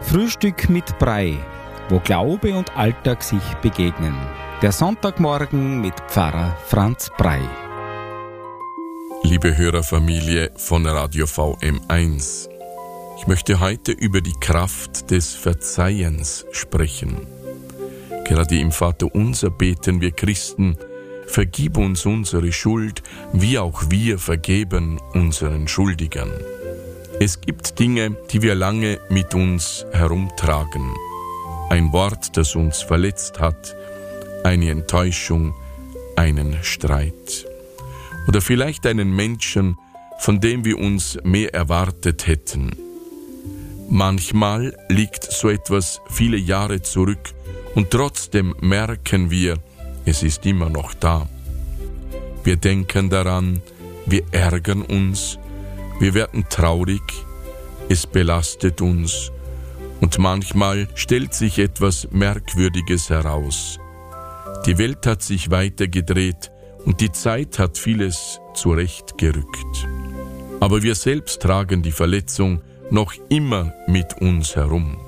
Frühstück mit Brei, wo Glaube und Alltag sich begegnen. Der Sonntagmorgen mit Pfarrer Franz Brei. Liebe Hörerfamilie von Radio VM1, ich möchte heute über die Kraft des Verzeihens sprechen. Gerade im Vaterunser beten wir Christen: Vergib uns unsere Schuld, wie auch wir vergeben unseren Schuldigern. Es gibt Dinge, die wir lange mit uns herumtragen. Ein Wort, das uns verletzt hat, eine Enttäuschung, einen Streit. Oder vielleicht einen Menschen, von dem wir uns mehr erwartet hätten. Manchmal liegt so etwas viele Jahre zurück und trotzdem merken wir, es ist immer noch da. Wir denken daran, wir ärgern uns, wir werden traurig, es belastet uns und manchmal stellt sich etwas Merkwürdiges heraus. Die Welt hat sich weitergedreht und die Zeit hat vieles zurechtgerückt. Aber wir selbst tragen die Verletzung noch immer mit uns herum.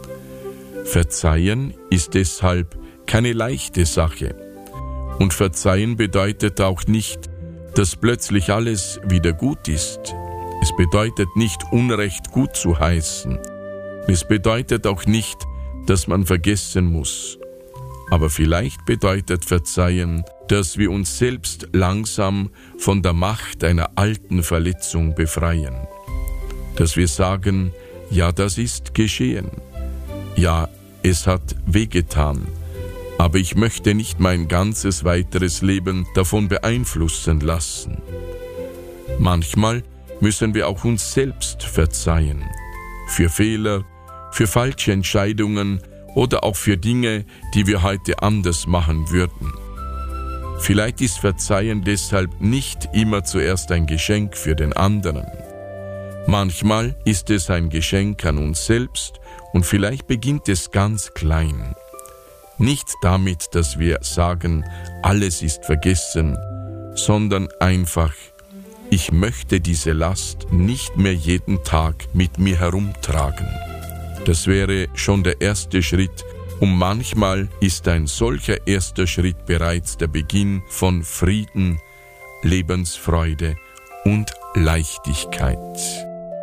Verzeihen ist deshalb keine leichte Sache. Und Verzeihen bedeutet auch nicht, dass plötzlich alles wieder gut ist. Es bedeutet nicht, Unrecht gut zu heißen. Es bedeutet auch nicht, dass man vergessen muss. Aber vielleicht bedeutet Verzeihen, dass wir uns selbst langsam von der Macht einer alten Verletzung befreien. Dass wir sagen, ja, das ist geschehen. Ja, es hat wehgetan. Aber ich möchte nicht mein ganzes weiteres Leben davon beeinflussen lassen. Manchmal müssen wir auch uns selbst verzeihen. Für Fehler, für falsche Entscheidungen oder auch für Dinge, die wir heute anders machen würden. Vielleicht ist Verzeihen deshalb nicht immer zuerst ein Geschenk für den anderen. Manchmal ist es ein Geschenk an uns selbst und vielleicht beginnt es ganz klein. Nicht damit, dass wir sagen, alles ist vergessen, sondern einfach, ich möchte diese Last nicht mehr jeden Tag mit mir herumtragen. Das wäre schon der erste Schritt, und manchmal ist ein solcher erster Schritt bereits der Beginn von Frieden, Lebensfreude und Leichtigkeit.